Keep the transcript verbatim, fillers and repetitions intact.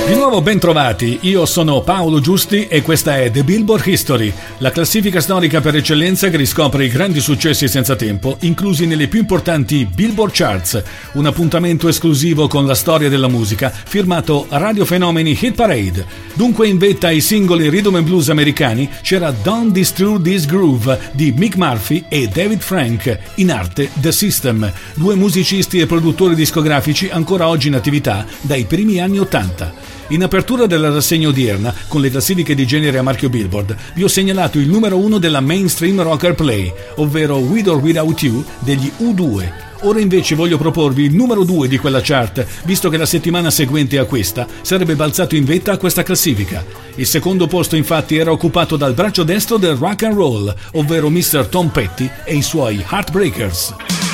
Di nuovo ben trovati, io sono Paolo Giusti e questa è The Billboard History, la classifica storica per eccellenza che riscopre i grandi successi senza tempo, inclusi nelle più importanti Billboard Charts, un appuntamento esclusivo con la storia della musica, firmato Radio Fenomeni Hit Parade. Dunque in vetta ai singoli rhythm and blues americani c'era Don't Disturb This Groove di Mick Murphy e David Frank, in arte The System, due musicisti e produttori discografici ancora oggi in attività dai primi anni ottanta. In apertura della rassegna odierna, con le classifiche di genere a marchio Billboard, vi ho segnalato il numero uno della Mainstream Rocker Play, ovvero With or Without You degli U due. Ora invece voglio proporvi il numero due di quella chart, visto che la settimana seguente a questa sarebbe balzato in vetta a questa classifica. Il secondo posto infatti era occupato dal braccio destro del rock and roll, ovvero mister Tom Petty e i suoi Heartbreakers.